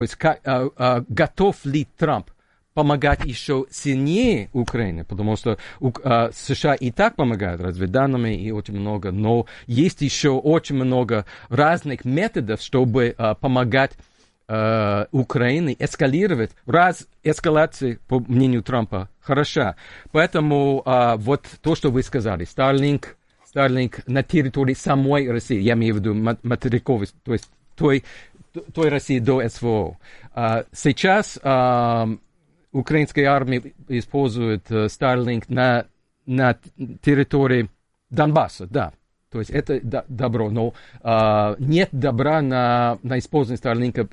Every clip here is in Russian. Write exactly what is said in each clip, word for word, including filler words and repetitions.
То есть, как, а, а, готов ли Трамп помогать еще сильнее Украине, потому что а, США и так помогают разведданными и очень много, но есть еще очень много разных методов, чтобы а, помогать а, Украине эскалировать. Раз эскалация, по мнению Трампа, хороша. Поэтому а, вот то, что вы сказали, Starlink, Starlink на территории самой России, я имею в виду материковой, то есть той, той России до СВО. А, сейчас а, украинская армия использует uh, Starlink на, на территории Донбасса, да. То есть это да, добро, но uh, нет добра на, на использование Starlink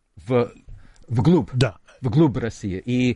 в, вглубь. Да. Вглубь России. И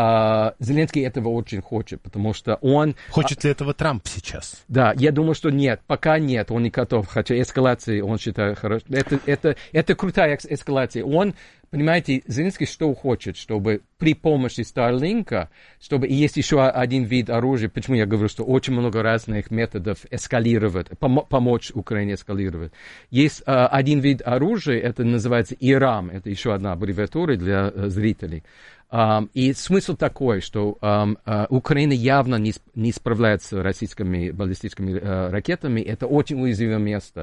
э, Зеленский этого очень хочет, потому что он... Хочет ли этого Трамп сейчас? Да, я думаю, что нет, пока нет, он не готов. Хотя эскалации он считает хорошо. Это, это, это крутая эскалация. Он, понимаете, Зеленский что хочет, чтобы при помощи Starlink, чтобы и есть еще один вид оружия, почему я говорю, что очень много разных методов эскалировать, пом- помочь Украине эскалировать. Есть э, один вид оружия, это называется ИРАМ, это еще одна аббревиатура для э, зрителей. Um, и смысл такой, что um, uh, Украина явно не, не справляется с российскими баллистическими uh, ракетами. Это очень уязвимое место.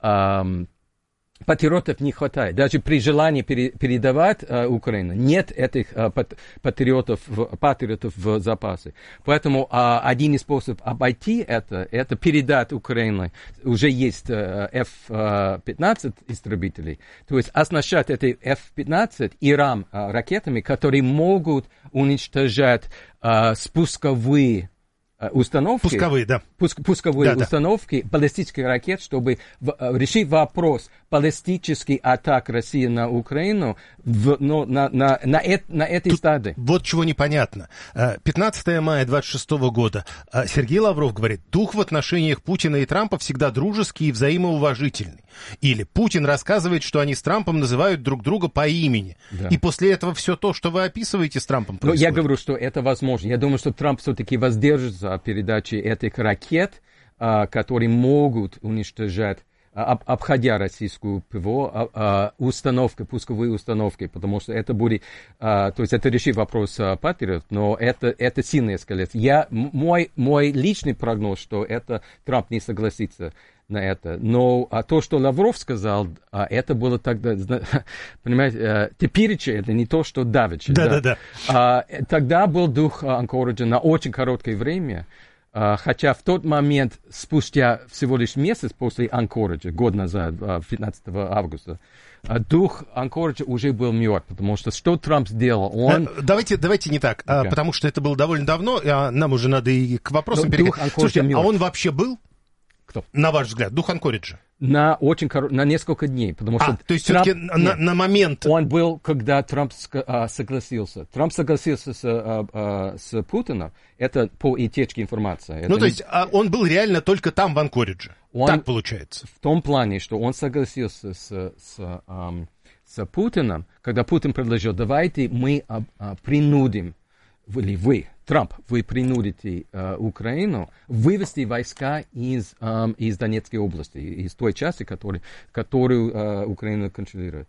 Um, Патриотов не хватает. Даже при желании пере, передавать uh, Украину, нет этих uh, пат, патриотов, в, патриотов в запасе. Поэтому uh, один из способов обойти это, это передать Украине. Уже есть uh, эф пятнадцать истребителей. То есть оснащать эти эф пятнадцать ИРАМ uh, ракетами, которые могут уничтожать uh, спусковые установки, пусковые, да. пуск, пусковые да, установки да. баллистических ракет, чтобы в, решить вопрос баллистических атак России на Украину в, ну, на, на, на, эт, на этой Тут стадии. Вот чего непонятно. пятнадцатого мая двадцать шестого года Сергей Лавров говорит, дух в отношениях Путина и Трампа всегда дружеский и взаимоуважительный. Или Путин рассказывает, что они с Трампом называют друг друга по имени. Да. И после этого все то, что вы описываете с Трампом, происходит. Но я говорю, что это возможно. Я думаю, что Трамп все-таки воздержится от передачи этих ракет, которые могут уничтожать, обходя российскую ПВО, установки, пусковые установки, потому что это будет, то есть это решит вопрос Патриот, но это, это сильная эскалация. Я, мой, мой личный прогноз, что это Трамп не согласится на это. Но а то, что Лавров сказал, а, это было тогда, понимаете, теперь это не то, что давеча. Да, да, да. А, тогда был дух Анкориджа на очень короткое время, а, хотя в тот момент, спустя всего лишь месяц после Анкориджа, год назад, пятнадцатого августа, дух Анкориджа уже был мертв, потому что что Трамп сделал? Он... Давайте, давайте не так, okay. потому что это было довольно давно, а нам уже надо и к вопросам переходить. Слушайте, мертв. А он вообще был? Кто? На ваш взгляд, дух Анкориджа? На очень кор... на несколько дней, потому что... А, то есть Трамп... все-таки на, на момент... Он был, когда Трамп а, согласился. Трамп согласился с, а, а, с Путиным, это по утечке информации. Это ну, то не... есть а он был реально только там, в Анкоридже? Он... Так получается? В том плане, что он согласился с, с, а, с Путиным, когда Путин предложил, давайте мы а, а, принудим, или вы, Трамп, вы принудите uh, Украину вывести войска из, um, из Донецкой области, из той части, который, которую uh, Украина контролирует.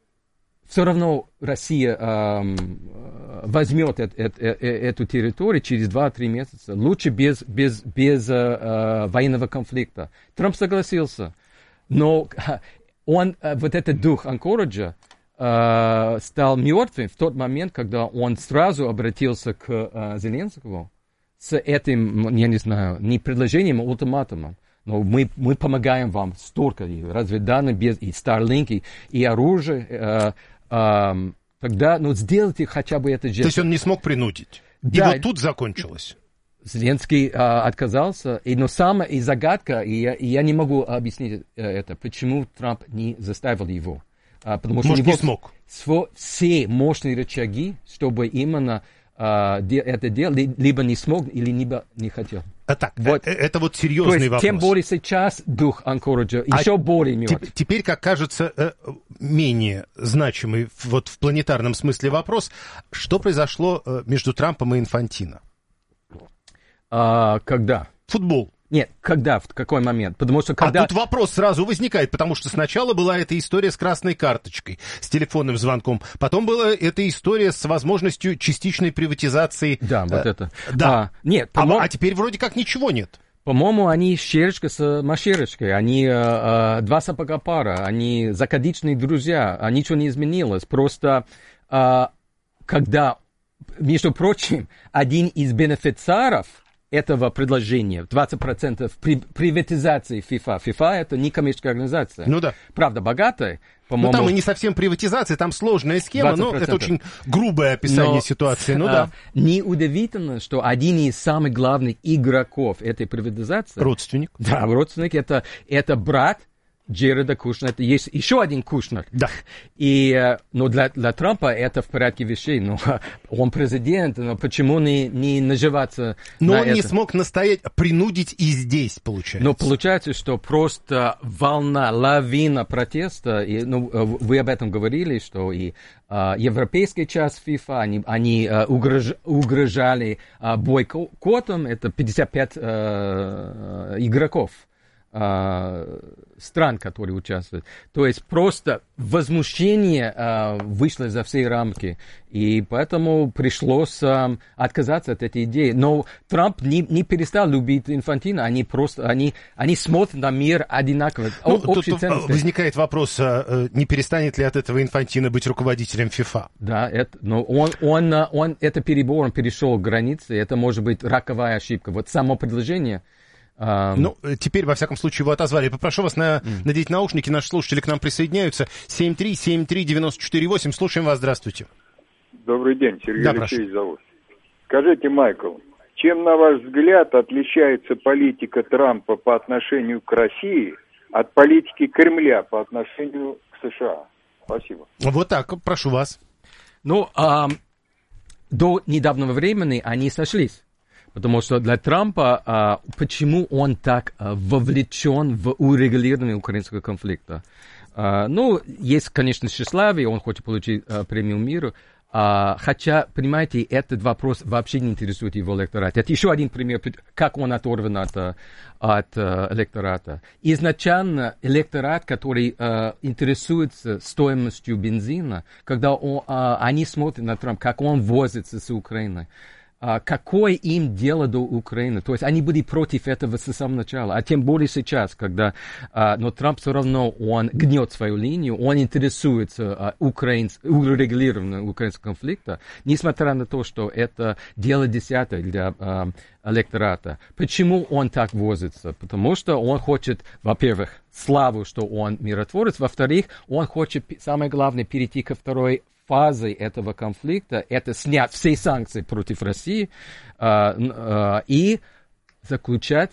Все равно Россия um, возьмет эт, эт, эт, эту территорию через два-три месяца. Лучше без, без, без uh, uh, военного конфликта. Трамп согласился. Но он, uh, вот этот дух Анкориджа, Uh, стал мертвым в тот момент, когда он сразу обратился к uh, Зеленскому с этим, я не знаю, не предложением, а ультиматумом. Но мы, мы помогаем вам столько и разведданных, без, и Starlink, и, и оружие. Uh, uh, тогда, ну, сделайте хотя бы это жест. То есть он не смог принудить? Да. И вот тут закончилось? Зеленский uh, отказался. И, но самая и загадка, и я, и я не могу объяснить uh, это, почему Трамп не заставил его. А, потому что Может, у него не смог. Сво, все мощные рычаги, чтобы именно а, де, это делать, либо не смог, или либо не хотел. А так, вот. Это, это вот серьезный То есть, вопрос. Тем более сейчас дух Анкориджа а еще более мертв. Теперь, как кажется, менее значимый вот в планетарном смысле вопрос. Что произошло между Трампом и Инфантино? А, когда? Футбол. Нет, когда, в какой момент? Потому что когда... А тут вопрос сразу возникает, потому что сначала была эта история с красной карточкой, с телефонным звонком, потом была эта история с возможностью частичной приватизации. Да, вот э, это. Да. А, нет, а, по-мо... а теперь вроде как ничего нет. По-моему, они щерочка с машерочкой, они э, э, два сапога пара, они закадычные друзья, а ничего не изменилось. Просто, э, когда, между прочим, один из бенефициаров этого предложения, двадцать процентов при, приватизации FIFA. FIFA — это некоммерческая организация. Ну да. Правда, богатая, по-моему. Ну там и не совсем приватизация, там сложная схема, но это очень грубое описание но, ситуации. Ну а, да. Неудивительно, что один из самых главных игроков этой приватизации... Родственник. Да, родственник, это, это брат Джареда Кушнера. Это есть еще один Кушнер. Да. И, но для, для Трампа это в порядке вещей. Ну, он президент, но почему не, не наживаться но на он это? не смог настоять, принудить и здесь, получается. Но получается, что просто волна, лавина протеста, и, ну, вы об этом говорили, что и а, европейская часть FIFA, они, они а, угрож, угрожали а, бойкотом, это пятьдесят пять а, игроков. стран, которые участвуют. То есть просто возмущение э, вышло за все рамки, и поэтому пришлось э, отказаться от этой идеи. Но Трамп не, не перестал любить Инфантино, они просто, они, они смотрят на мир одинаково. Ну, тут возникает вопрос, э, не перестанет ли от этого Инфантино быть руководителем FIFA? Да, это, но он, он, он, это перебор, он перешел границы, это может быть роковая ошибка. Вот само предложение. Um... Ну, теперь, во всяком случае, его отозвали. Попрошу вас на... mm. надеть наушники. Наши слушатели к нам присоединяются. семь три семь три девять четыре восемь. Слушаем вас. Здравствуйте. Добрый день. Сергей да, Алексеевич зовут. Скажите, Майкл, чем, на ваш взгляд, отличается политика Трампа по отношению к России от политики Кремля по отношению к США? Спасибо. Вот так. Прошу вас. Ну, а, до недавнего времени они сошлись. Потому что для Трампа, а, почему он так а, вовлечен в урегулирование украинского конфликта? А, ну, есть, конечно, тщеславие, он хочет получить а, премию мира, а, хотя, понимаете, этот вопрос вообще не интересует его электорат. Это еще один пример, как он оторван от, от электората. Изначально электорат, который а, интересуется стоимостью бензина, когда он, а, они смотрят на Трампа, как он возится с Украиной, какое им дело до Украины. То есть они были против этого с самого начала. А тем более сейчас, когда... Но Трамп все равно, он гнет свою линию, он интересуется украинс... урегулированием украинского конфликта, несмотря на то, что это дело десятое для электората. Почему он так возится? Потому что он хочет, во-первых, славу, что он миротворец, во-вторых, он хочет, самое главное, перейти ко второй фазой этого конфликта, это снять все санкции против России а, а, и заключать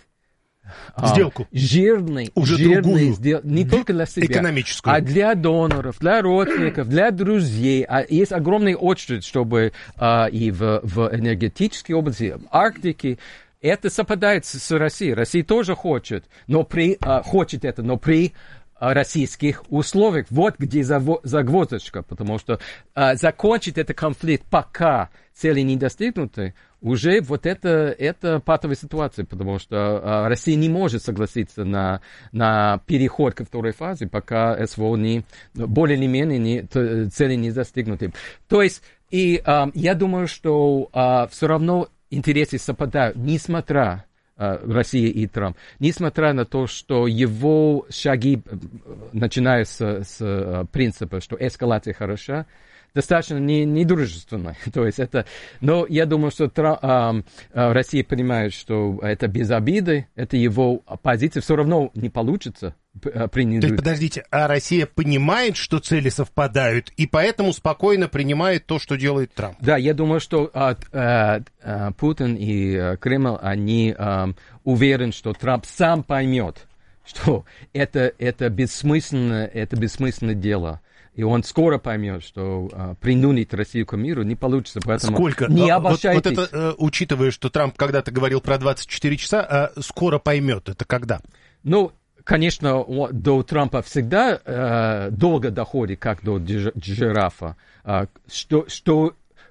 сделку. А, жирный, уже жирный другую, сделку, не только для себя, экономическую, а для доноров, для родственников, для друзей. А есть огромная очередь, чтобы а, и в, в энергетической области, в Арктике, это совпадает с, с Россией. Россия тоже хочет, но при, а, хочет это, но при российских условиях. Вот где загвоздочка, потому что а, закончить этот конфликт, пока цели не достигнуты, уже вот это, это патовая ситуация, потому что а, Россия не может согласиться на, на переход ко второй фазе, пока СВО не, более или менее не, цели не достигнуты. То есть, и а, я думаю, что а, все равно интересы совпадают, несмотря Россия и Трамп, несмотря на то, что его шаги, начиная с, с принципа, что эскалация хороша, достаточно не, недружественны. То есть это, но я думаю, что Трамп, а, а, Россия понимает, что это без обиды, это его позиция, все равно не получится. Принять. То есть, подождите, а Россия понимает, что цели совпадают, и поэтому спокойно принимает то, что делает Трамп? Да, я думаю, что а, а, а, Путин и а, Кремль, они а, уверены, что Трамп сам поймет, что это, это бессмысленное, это бессмысленное дело. И он скоро поймет, что а, принудить Россию к миру не получится. Поэтому сколько? Не обольщайтесь. Вот, вот это, учитывая, что Трамп когда-то говорил про двадцать четыре часа, а скоро поймет, это когда? Ну, конечно, до Трампа всегда э, долго доходит, как до жирафа. Э, что, что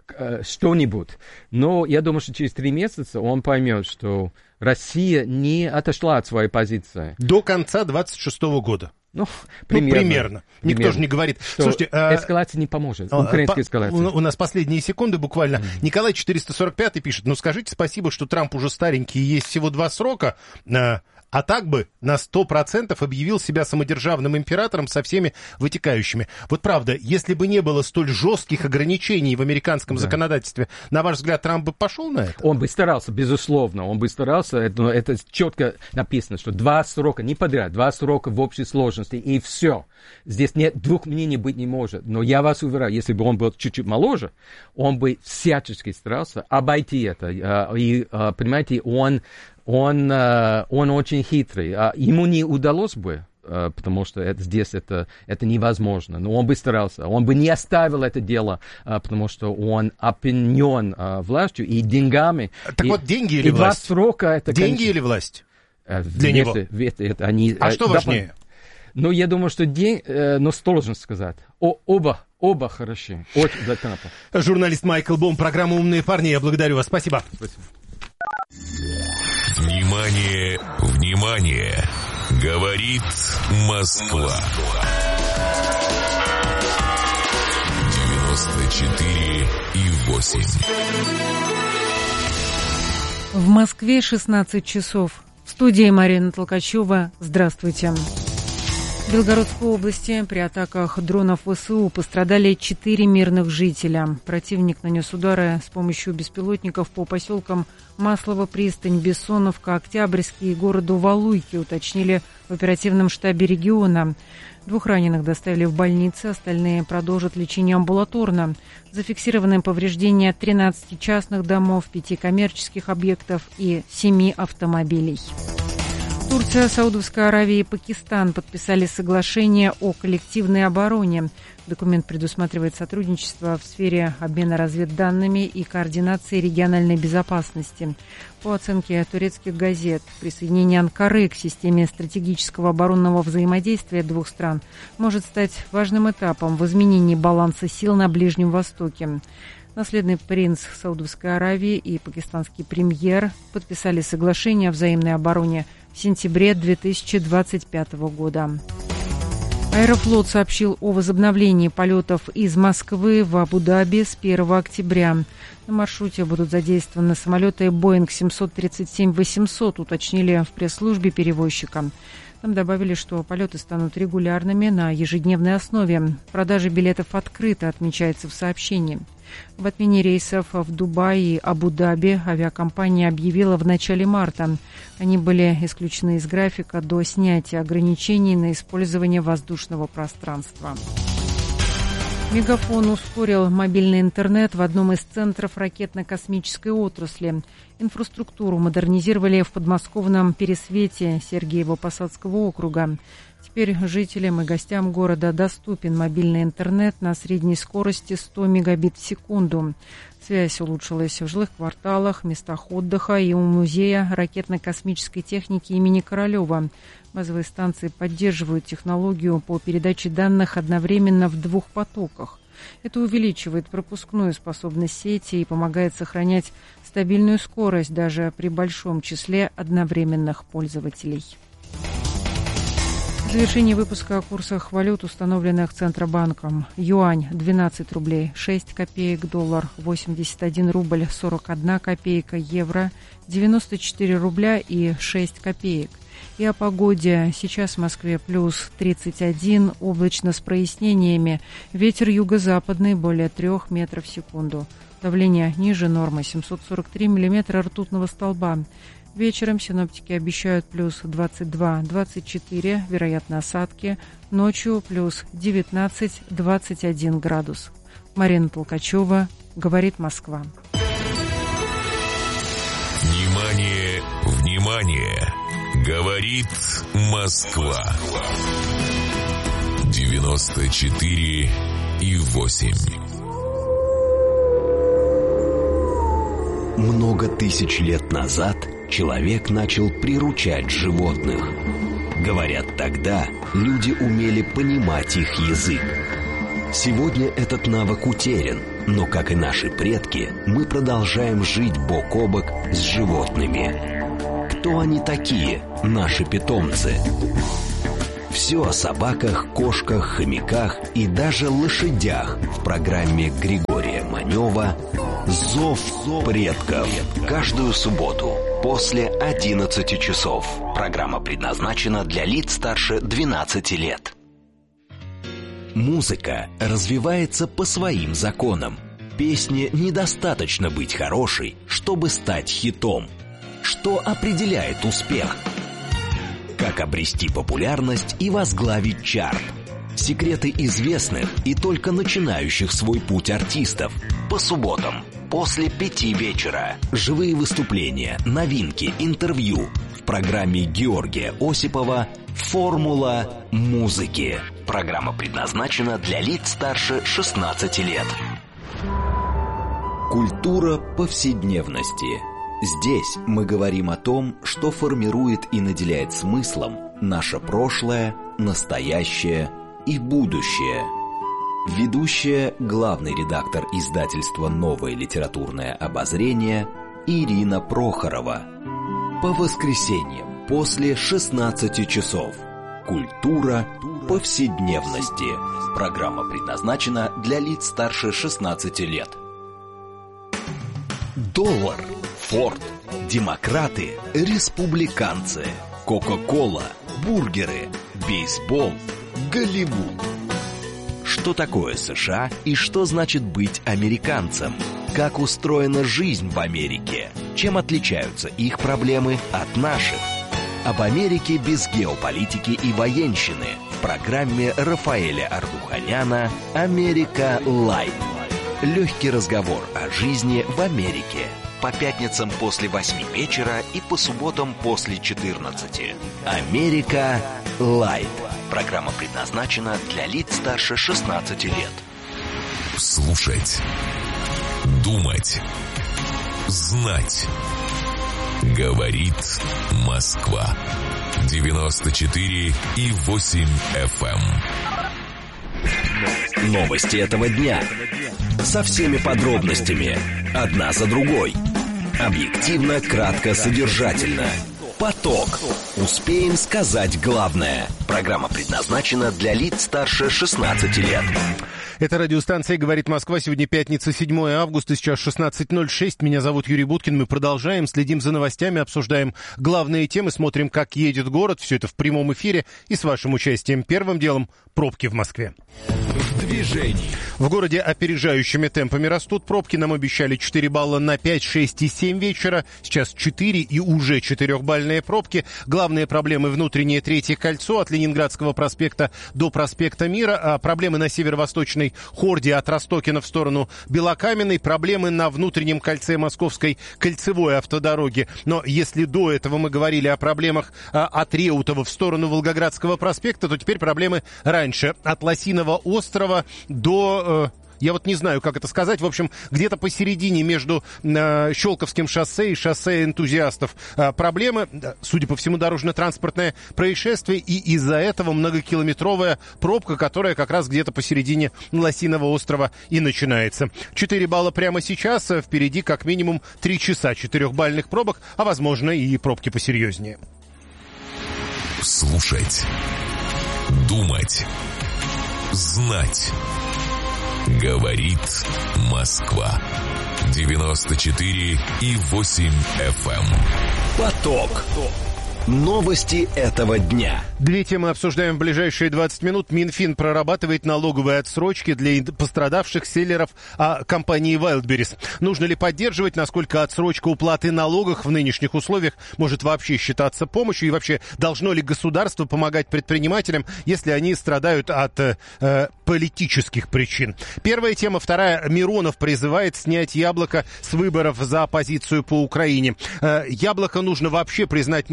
что-нибудь. Но я думаю, что через три месяца он поймет, что Россия не отошла от своей позиции. До конца двадцать шестого года. Ну, примерно. примерно. Ну, примерно. Никто примерно. же не говорит. Что Слушайте, а... эскалация не поможет. Украинская эскалация. У нас последние секунды буквально. Mm-hmm. Николай четыреста сорок пятый пишет, ну скажите спасибо, что Трамп уже старенький и есть всего два срока. А так бы на сто процентов объявил себя самодержавным императором со всеми вытекающими. Вот правда, если бы не было столь жестких ограничений в американском да. законодательстве, на ваш взгляд, Трамп бы пошел на это? Он бы старался, безусловно, он бы старался. Это, это четко написано, что два срока, не подряд, два срока в общей сложности, и все. Здесь нет, двух мнений быть не может. Но я вас уверяю, если бы он был чуть-чуть моложе, он бы всячески старался обойти это. И, понимаете, он... Он, он очень хитрый. Ему не удалось бы, потому что это, здесь это, это невозможно. Но он бы старался. Он бы не оставил это дело, потому что он опьянен властью и деньгами. Так и, вот, деньги или и власть? Два срока, это, деньги конечно, или власть? Для вето, него? Вето, это они, а что да, важнее? Ну, я думаю, что день, но сложно сказать. О, оба. Оба хороши. Очень для Трампа. Журналист Майкл Бом, программа «Умные парни». Я благодарю вас. Спасибо. Спасибо. Внимание, внимание! Говорит Москва. девяносто четыре и восемь. В Москве шестнадцать часов. В студии Марина Толкачева. Здравствуйте. В Белгородской области при атаках дронов ВСУ пострадали четыре мирных жителя. Противник нанес удары с помощью беспилотников по поселкам Маслово, Пристань, Бессоновка, Октябрьский и городу Валуйки, уточнили в оперативном штабе региона. Двух раненых доставили в больницы, остальные продолжат лечение амбулаторно. Зафиксированы повреждения тринадцати частных домов, пяти коммерческих объектов и семи автомобилей. Турция, Саудовская Аравия и Пакистан подписали соглашение о коллективной обороне. Документ предусматривает сотрудничество в сфере обмена разведданными и координации региональной безопасности. По оценке турецких газет, присоединение Анкары к системе стратегического оборонного взаимодействия двух стран может стать важным этапом в изменении баланса сил на Ближнем Востоке. Наследный принц Саудовской Аравии и пакистанский премьер подписали соглашение о взаимной обороне в сентябре две тысячи двадцать пятого года. Аэрофлот сообщил о возобновлении полетов из Москвы в Абу-Даби с первого октября. На маршруте будут задействованы самолеты Boeing семьсот тридцать семь восемьсот, уточнили в пресс-службе перевозчика. Там добавили, что полеты станут регулярными на ежедневной основе. Продажа билетов открыта, отмечается в сообщении. В отмене рейсов в Дубай и Абу-Даби авиакомпания объявила в начале марта. Они были исключены из графика до снятия ограничений на использование воздушного пространства. Мегафон ускорил мобильный интернет в одном из центров ракетно-космической отрасли. Инфраструктуру модернизировали в подмосковном Пересвете Сергиево-Посадского округа. Теперь жителям и гостям города доступен мобильный интернет на средней скорости сто мегабит в секунду. Связь улучшилась в жилых кварталах, местах отдыха и у музея ракетно-космической техники имени Королева. Базовые станции поддерживают технологию по передаче данных одновременно в двух потоках. Это увеличивает пропускную способность сети и помогает сохранять стабильную скорость даже при большом числе одновременных пользователей. В завершении выпуска о курсах валют, установленных Центробанком. Юань – двенадцать рублей шесть копеек, доллар – восемьдесят один рубль сорок одна копейка, евро – девяносто четыре рубля и шесть копеек. И о погоде. Сейчас в Москве плюс тридцать один, облачно с прояснениями. Ветер юго-западный более трех метров в секунду. Давление ниже нормы семьсот сорок три миллиметра ртутного столба. Вечером синоптики обещают плюс двадцать два - двадцать четыре, вероятно осадки. Ночью плюс девятнадцать - двадцать один градус. Марина Толкачева, говорит Москва. Внимание, внимание! Говорит Москва. девяносто четыре и восемь. Много тысяч лет назад человек начал приручать животных. Говорят, тогда люди умели понимать их язык. Сегодня этот навык утерян, Но, как и наши предки, мы продолжаем жить бок о бок с животными. Кто они такие, наши питомцы? Все о собаках, кошках, хомяках и даже лошадях в программе Григория Манева «Зов предков». Каждую субботу после одиннадцати часов. Программа предназначена для лиц старше двенадцати лет. Музыка развивается по своим законам. Песне недостаточно быть хорошей, чтобы стать хитом. Что определяет успех? Как обрести популярность и возглавить чарт? Секреты известных и только начинающих свой путь артистов. По субботам после пяти вечера. Живые выступления, новинки, интервью. В программе Георгия Осипова «Формула музыки». Программа предназначена для лиц старше шестнадцати лет. Культура повседневности. Здесь мы говорим о том, что формирует и наделяет смыслом наше прошлое, настоящее и будущее. Ведущая, главный редактор издательства «Новое литературное обозрение» Ирина Прохорова. По воскресеньям после шестнадцати часов. Культура повседневности. Программа предназначена для лиц старше шестнадцати лет. Доллар, Форд, демократы, республиканцы, Кока-кола, бургеры, бейсбол, Голливуд. Что такое США и что значит быть американцем? Как устроена жизнь в Америке? Чем отличаются их проблемы от наших? Об Америке без геополитики и военщины в программе Рафаэля Ардуханяна «Америка Лайт». Легкий разговор о жизни в Америке. По пятницам после восьми вечера и по субботам после четырнадцати. «Америка Лайт». Программа предназначена для лиц старше шестнадцати лет. Слушать, думать, знать. Говорит Москва. девяносто четыре и восемь эф эм. Новости этого дня. Со всеми подробностями. Одна за другой. Объективно, кратко, содержательно. Поток. Успеем сказать главное. Программа предназначена для лиц старше шестнадцати лет. Это радиостанция «Говорит Москва». Сегодня пятница, седьмое августа, сейчас шестнадцать ноль шесть. Меня зовут Юрий Буткин. Мы продолжаем, следим за новостями, обсуждаем главные темы, смотрим, как едет город. Все это в прямом эфире и с вашим участием. Первым делом — пробки в Москве. В движении. В городе опережающими темпами растут пробки. Нам обещали четыре балла на пять, шесть и семь вечера. Сейчас четыре и уже четырехбальные пробки. Главные проблемы — внутреннее Третье кольцо от Ленинградского проспекта до проспекта Мира. А проблемы на северо-восточной Хорде от Ростокина в сторону Белокаменной. Проблемы на внутреннем кольце Московской кольцевой автодороги. Но если до этого мы говорили о проблемах а, от Реутова в сторону Волгоградского проспекта, то теперь проблемы раньше. От Лосиного острова до... Э, я вот не знаю, как это сказать. В общем, где-то посередине между э, Щелковским шоссе и шоссе энтузиастов э, проблемы. Судя по всему, дорожно-транспортное происшествие. И из-за этого многокилометровая пробка, которая как раз где-то посередине Лосиного острова и начинается. четыре балла прямо сейчас. Впереди как минимум три часа четырехбальных пробок, а возможно и пробки посерьезнее. Слушать, думать, знать. Говорит Москва. девяносто четыре и восемь эф эм. Поток. Новости этого дня. Две темы обсуждаем в ближайшие двадцать минут. Минфин прорабатывает налоговые отсрочки для пострадавших селлеров а, компании Wildberries. Нужно ли поддерживать, насколько отсрочка уплаты налогов в нынешних условиях может вообще считаться помощью? И вообще, должно ли государство помогать предпринимателям, если они страдают от э, политических причин? Первая тема. Вторая. Миронов призывает снять Яблоко с выборов за оппозицию по Украине. Э, Яблоко нужно вообще признать нежелательным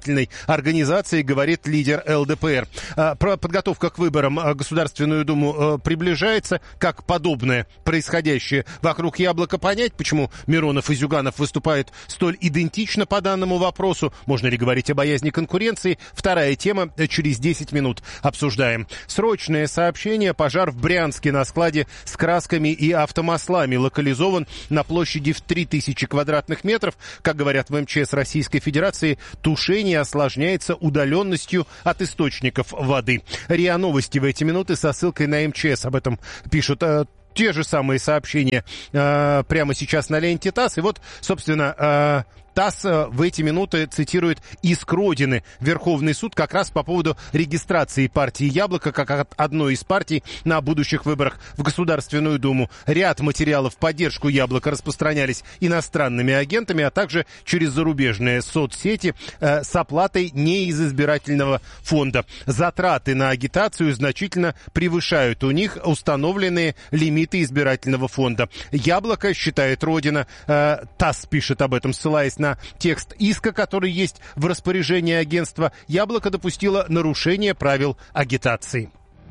избирательной организации, говорит лидер эл дэ пэ эр. А, про подготовка к выборам а, Государственную Думу а, приближается. Как подобное происходящее вокруг яблока понять, почему Миронов и Зюганов выступают столь идентично по данному вопросу? Можно ли говорить о боязни конкуренции? Вторая тема через десять минут обсуждаем. Срочное сообщение. Пожар в Брянске на складе с красками и автомаслами локализован на площади в три тысячи квадратных метров. Как говорят в эм че эс Российской Федерации, тушение осложняется удаленностью от источников воды. РИА Новости в эти минуты со ссылкой на эм че эс. Об этом пишут э, те же самые сообщения э, прямо сейчас на ленте ТАСС. И вот, собственно, э, ТАСС в эти минуты цитирует иск Родины. Верховный суд как раз по поводу регистрации партии «Яблоко» как одной из партий на будущих выборах в Государственную Думу. Ряд материалов в поддержку «Яблока» распространялись иностранными агентами, а также через зарубежные соцсети э, с оплатой не из избирательного фонда. Затраты на агитацию значительно превышают у них установленные лимиты избирательного фонда. «Яблоко», считает Родина, э, ТАСС пишет об этом, ссылаясь на текст иска, который есть в распоряжении агентства, «Яблоко» допустило нарушение правил агитации.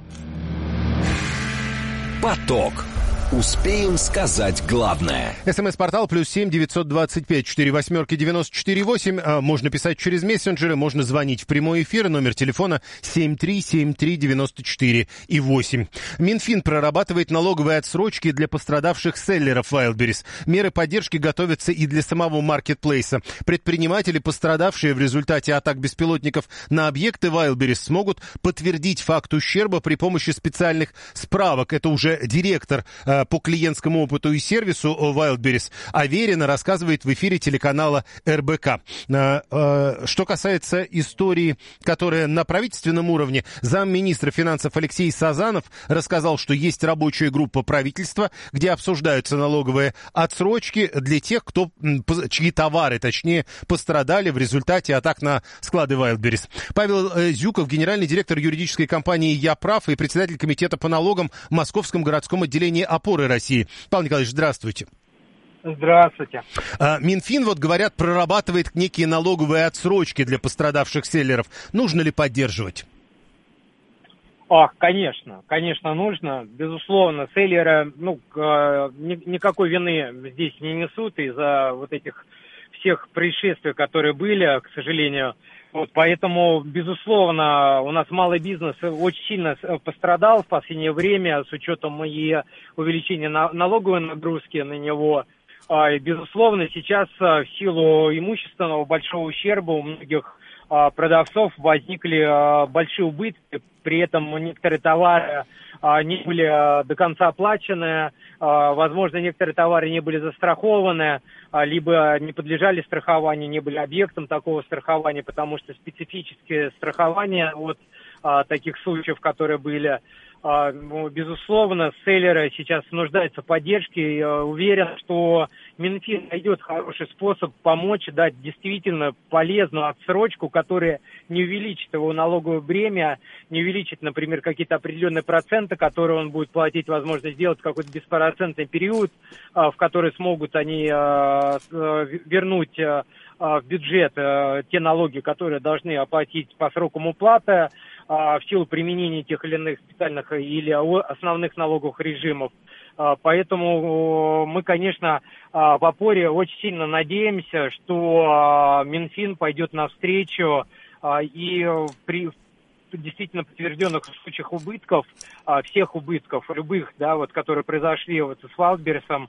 Поток. Успеем сказать главное. СМС-портал плюс семь девятьсот двадцать пять четыре восьмерки девяносто четыре восемь. Можно писать через мессенджеры, можно звонить в прямой эфир. Номер телефона семь три семь три девяносто четыре и восемь. Минфин прорабатывает налоговые отсрочки для пострадавших селлеров Wildberries. Меры поддержки готовятся и для самого маркетплейса. Предприниматели, пострадавшие в результате атак беспилотников на объекты Wildberries, смогут подтвердить факт ущерба при помощи специальных справок. Это уже директор по клиентскому опыту и сервису Wildberries Аверина рассказывает в эфире телеканала эр бэ ка. Что касается истории, которая на правительственном уровне, замминистра финансов Алексей Сазанов рассказал, что есть рабочая группа правительства, где обсуждаются налоговые отсрочки для тех, кто, чьи товары, точнее, пострадали в результате атак на склады Wildberries. Павел Зюков, генеральный директор юридической компании «Я прав» и председатель комитета по налогам в Московском городском отделении «Опоры России». Павел Николаевич, здравствуйте. Здравствуйте. А, Минфин, вот говорят, прорабатывает некие налоговые отсрочки для пострадавших селлеров. Нужно ли поддерживать? Ах, конечно, конечно нужно. Безусловно, селлеры, ну, никакой вины здесь не несут из-за вот этих всех происшествий, которые были, к сожалению. Вот, поэтому, безусловно, у нас малый бизнес очень сильно пострадал в последнее время с учетом и увеличения налоговой нагрузки на него. И, безусловно, сейчас в силу имущественного большого ущерба у многих продавцов возникли большие убытки, при этом некоторые товары не были до конца оплачены, возможно, некоторые товары не были застрахованы, либо не подлежали страхованию, не были объектом такого страхования, потому что специфические страхования от таких случаев, которые были. Ну, безусловно, селлеры сейчас нуждаются в поддержке. Я уверен, что Минфин найдет хороший способ помочь, дать действительно полезную отсрочку, которая не увеличит его налоговое бремя, не увеличит, например, какие-то определенные проценты, которые он будет платить, возможно, сделать какой-то беспроцентный период, в который смогут они вернуть в бюджет те налоги, которые должны оплатить по срокам уплаты, в силу применения тех или иных специальных или основных налоговых режимов. Поэтому мы, конечно, в опоре очень сильно надеемся, что Минфин пойдет навстречу и при действительно подтвержденных случаях убытков, всех убытков, любых, да, вот, которые произошли вот с Wildberries,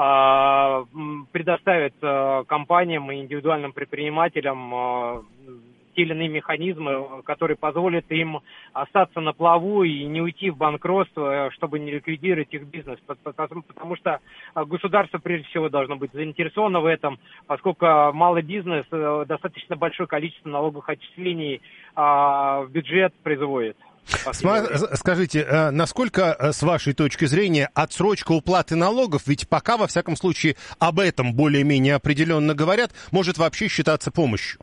предоставит компаниям и индивидуальным предпринимателям те или иные механизмы, которые позволят им остаться на плаву и не уйти в банкротство, чтобы не ликвидировать их бизнес. Потому что государство, прежде всего, должно быть заинтересовано в этом, поскольку малый бизнес достаточно большое количество налоговых отчислений в бюджет производит. Скажите, насколько, с вашей точки зрения, отсрочка уплаты налогов, ведь пока, во всяком случае, об этом более-менее определенно говорят, может вообще считаться помощью?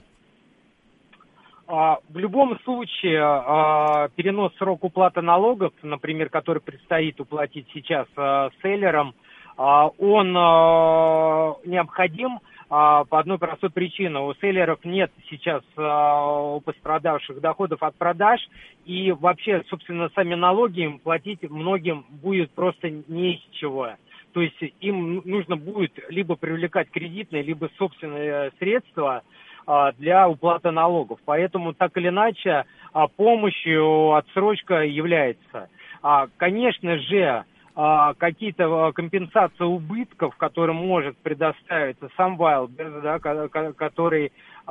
В любом случае, перенос срока уплаты налогов, например, который предстоит уплатить сейчас селлерам, он необходим по одной простой причине. У селлеров нет сейчас у пострадавших доходов от продаж, и вообще, собственно, сами налоги им платить многим будет просто не из чего. То есть им нужно будет либо привлекать кредитные, либо собственные средства для уплаты налогов. Поэтому, так или иначе, помощью отсрочка является. Конечно же, какие-то компенсации убытков, которые может предоставить сам Wildberries, да, который,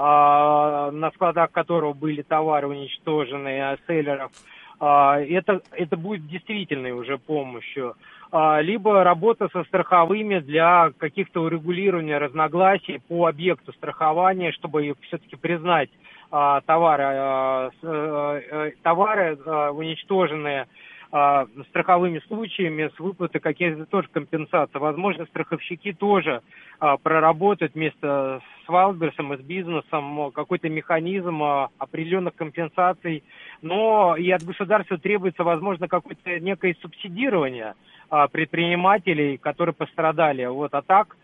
на складах которого были товары уничтожены селлеров, это, это будет действительной уже помощью. Либо работа со страховыми для каких-то урегулирования разногласий по объекту страхования, чтобы все-таки признать товары, товары уничтоженные страховыми случаями с выплатой каких-то тоже компенсаций. Возможно, страховщики тоже а, проработают вместе с Wildberries и с бизнесом какой-то механизм а, определенных компенсаций. Но и от государства требуется, возможно, какое-то некое субсидирование а, предпринимателей, которые пострадали. Вот, а так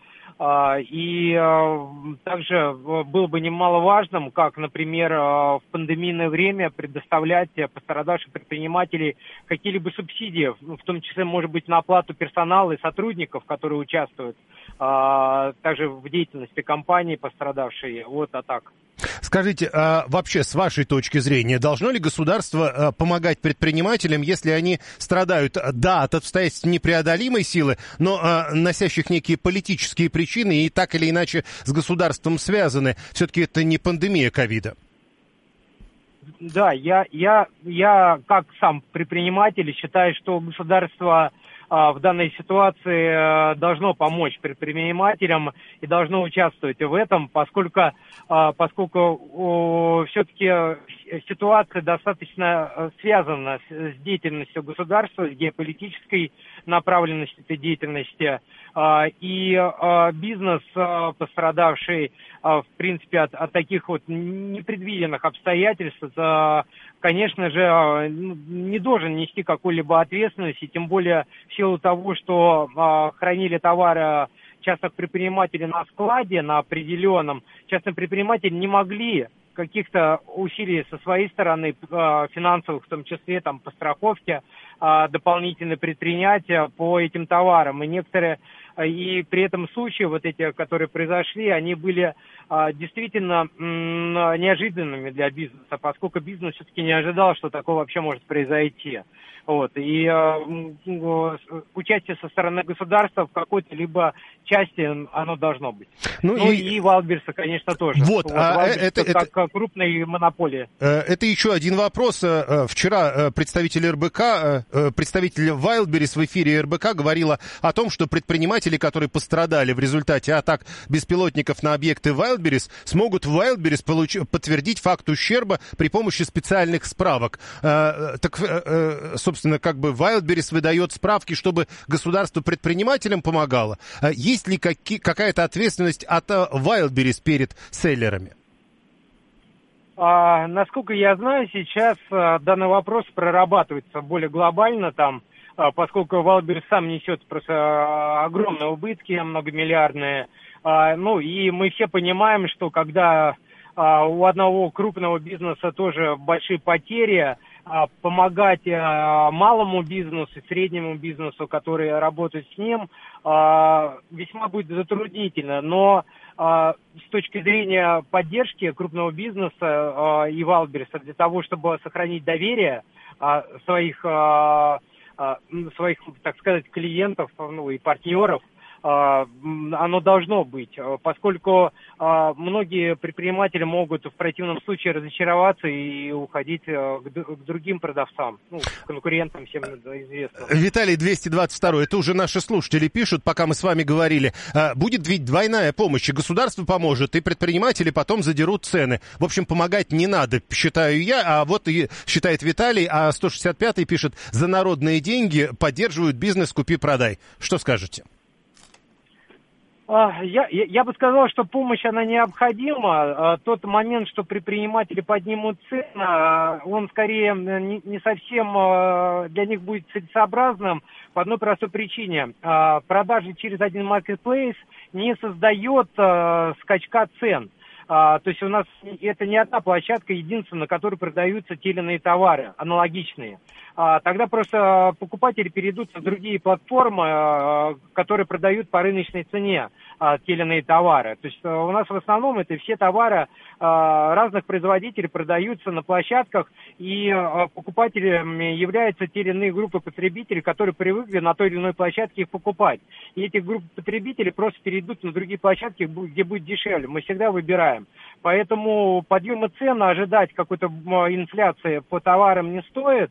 и также было бы немаловажным, как, например, в пандемийное время предоставлять пострадавшим предпринимателей какие-либо субсидии, в том числе, может быть, на оплату персонала и сотрудников, которые участвуют также в деятельности компании пострадавшей от атак. Скажите, а вообще, с вашей точки зрения, должно ли государство помогать предпринимателям, если они страдают, да, от обстоятельств непреодолимой силы, но а, носящих некие политические причины и так или иначе с государством связаны? Все-таки это не пандемия ковида. Да, я, я, я как сам предприниматель считаю, что государство в данной ситуации должно помочь предпринимателям и должно участвовать в этом, поскольку, поскольку все-таки ситуация достаточно связана с деятельностью государства, с геополитической направленностью этой деятельности. И бизнес, пострадавший, в принципе, от, от таких вот непредвиденных обстоятельств, конечно же, не должен нести какой-либо ответственности, тем более в силу того, что э, хранили товары частных предпринимателей на складе, на определенном, частные предприниматели не могли каких-то усилий со своей стороны, э, финансовых, в том числе там по страховке, э, дополнительные предприятия по этим товарам. И некоторые, э, и при этом случаи, вот эти, которые произошли, они были э, действительно э, неожиданными для бизнеса, поскольку бизнес все-таки не ожидал, что такое вообще может произойти. Вот. И э, участие со стороны государства в какой-то либо части оно должно быть. Ну, ну и, и Wildberries, конечно, тоже. Вот, вот а это, как это, крупной монополии. Это еще один вопрос. Вчера представитель эр бэ ка, представитель Wildberries в эфире эр бэ ка говорила о том, что предприниматели, которые пострадали в результате атак беспилотников на объекты Wildberries, смогут в Wildberries получ... подтвердить факт ущерба при помощи специальных справок. Так, собственно, как бы Wildberries выдает справки, чтобы государство предпринимателям помогало. Есть ли какие... какая-то ответственность от Wildberries перед селлерами? А, насколько я знаю, сейчас а, данный вопрос прорабатывается более глобально там, а, поскольку Wildberries сам несет просто а, огромные убытки, многомиллиардные. А, ну и мы все понимаем, что когда а, у одного крупного бизнеса тоже большие потери, а, помогать а, малому бизнесу, среднему бизнесу, которые работают с ним, а, весьма будет затруднительно. Но а, с точки зрения поддержки крупного бизнеса а, и Wildberries, для того, чтобы сохранить доверие а, своих, а, а, своих, так сказать, клиентов, ну, и партнеров, а, оно должно быть, поскольку а, многие предприниматели могут в противном случае разочароваться и уходить а, к, к другим продавцам, ну, конкурентам всем известным. Виталий, двести двадцать два, это уже наши слушатели пишут, пока мы с вами говорили. А, будет ведь двойная помощь, и государство поможет, и предприниматели потом задерут цены. В общем, помогать не надо, считаю я, а вот и считает Виталий, а сто шестьдесят пятый пишет, за народные деньги поддерживают бизнес «Купи-продай». Что скажете? Я, я, я бы сказал, что помощь, она необходима. Тот момент, что предприниматели поднимут цены, он скорее не, не совсем для них будет целесообразным по одной простой причине. Продажи через один маркетплейс не создает э, скачка цен. А, то есть у нас это не одна площадка единственная, на которой продаются те или иные товары, аналогичные. А, тогда просто покупатели перейдут на другие платформы, а, которые продают по рыночной цене а, те или иные товары. То есть а, у нас в основном это все товары а, разных производителей продаются на площадках, и а, покупателями являются те или иные группы потребителей, которые привыкли на той или иной площадке их покупать. И эти группы потребителей просто перейдут на другие площадки, где будет дешевле. Мы всегда выбираем. Поэтому подъема цен ожидать какой-то инфляции по товарам не стоит,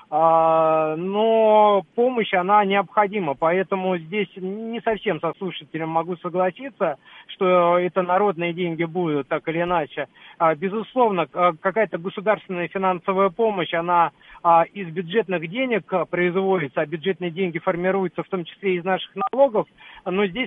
но помощь, она необходима. Поэтому здесь не совсем со слушателем могу согласиться, что это народные деньги будут, так или иначе. Безусловно, какая-то государственная финансовая помощь, она из бюджетных денег производится, а бюджетные деньги формируются в том числе из наших налогов, но здесь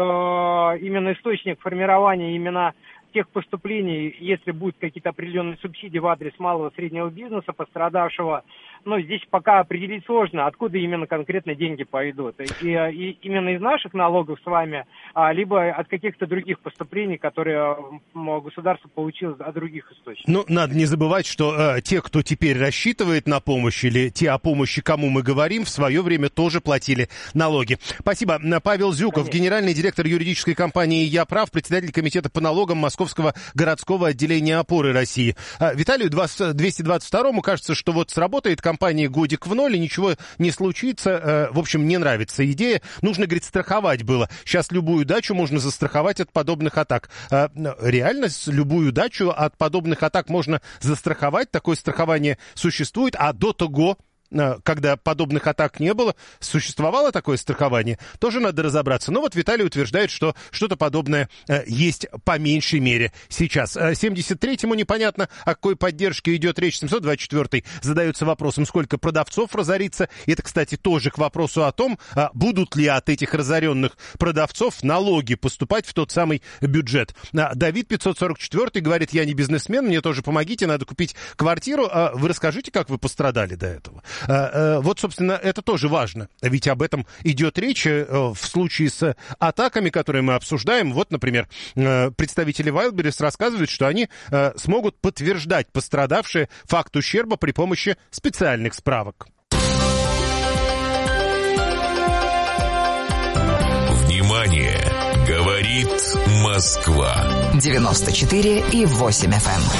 именно источник формирования именно тех поступлений, если будут какие-то определенные субсидии в адрес малого и среднего бизнеса, пострадавшего, но здесь пока определить сложно, откуда именно конкретно деньги пойдут. И, и именно из наших налогов с вами, либо от каких-то других поступлений, которые государство получило от других источников. Ну, надо не забывать, что э, те, кто теперь рассчитывает на помощь, или те, о помощи, кому мы говорим, в свое время тоже платили налоги. Спасибо. Павел Зюков, Конечно. Генеральный директор юридической компании «Я прав», председатель комитета по налогам Московского городского отделения «Опоры России». Виталию двести двадцать второму кажется, что вот сработает компания годик в ноль, и ничего не случится. В общем, не нравится идея. Нужно, говорит, страховать было. Сейчас любую дачу можно застраховать от подобных атак. Реально, любую дачу от подобных атак можно застраховать. Такое страхование существует. А до того, когда подобных атак не было, существовало такое страхование, тоже надо разобраться. Но вот Виталий утверждает, что что-то подобное э, есть по меньшей мере сейчас. семьдесят третьему непонятно, о какой поддержке идет речь. семьсот двадцать четвёртый задается вопросом, сколько продавцов разорится. Это, кстати, тоже к вопросу о том, а, будут ли от этих разоренных продавцов налоги поступать в тот самый бюджет. А, Давид пятьсот сорок четвёртый говорит, я не бизнесмен, мне тоже помогите, надо купить квартиру. А вы расскажите, как вы пострадали до этого. Вот, собственно, это тоже важно, ведь об этом идет речь в случае с атаками, которые мы обсуждаем. Вот, например, представители Wildberries рассказывают, что они смогут подтверждать пострадавшие факт ущерба при помощи специальных справок. Внимание! Говорит Москва. девяносто четыре и восемь эф эм.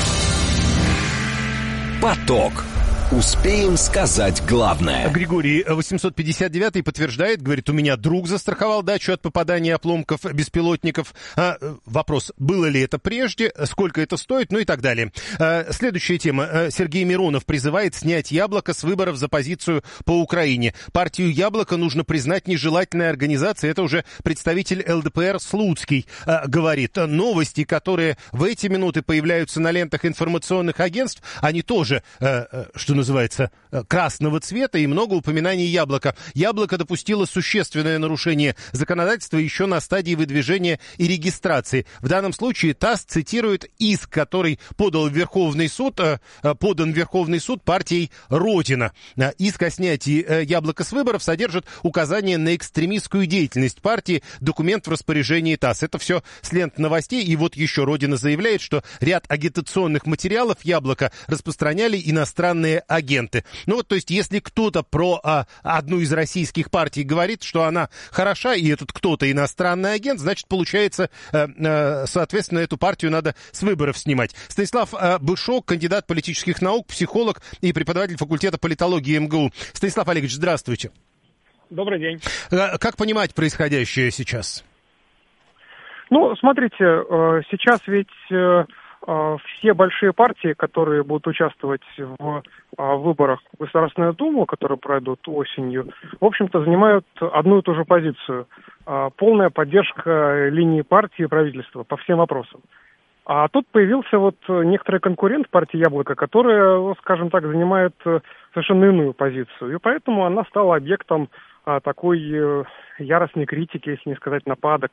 Поток. Успеем сказать главное. Григорий восемьсот пятьдесят девятый подтверждает, говорит, у меня друг застраховал дачу от попадания обломков беспилотников. А, вопрос, было ли это прежде, сколько это стоит, ну и так далее. А, следующая тема. Сергей Миронов призывает снять Яблоко с выборов за позицию по Украине. Партию Яблоко нужно признать нежелательной организацией. Это уже представитель эл дэ пэ эр Слуцкий а, говорит. Новости, которые в эти минуты появляются на лентах информационных агентств, они тоже, а, что называется, красного цвета, и много упоминаний Яблока. Яблоко допустило существенное нарушение законодательства еще на стадии выдвижения и регистрации. В данном случае ТАСС цитирует иск, который подал в Верховный суд, подан в Верховный суд партией «Родина». Иск о снятии Яблока с выборов содержит указание на экстремистскую деятельность партии, документ в распоряжении ТАСС. Это все с лент новостей, и вот еще «Родина» заявляет, что ряд агитационных материалов Яблока распространяли иностранные агенты. Ну вот, то есть, если кто-то про а, одну из российских партий говорит, что она хороша, и этот кто-то иностранный агент, значит, получается, а, а, соответственно, эту партию надо с выборов снимать. Станислав а, Бышок, кандидат политических наук, психолог и преподаватель факультета политологии эм гэ у. Станислав Олегович, здравствуйте. Добрый день. А, как понимать происходящее сейчас? Ну, смотрите, сейчас ведь все большие партии, которые будут участвовать в выборах в Государственную Думу, которые пройдут осенью, в общем-то, занимают одну и ту же позицию. Полная поддержка линии партии и правительства по всем вопросам. А тут появился вот некоторый конкурент партии «Яблоко», которая, скажем так, занимает совершенно иную позицию. И поэтому она стала объектом такой яростной критики, если не сказать нападок,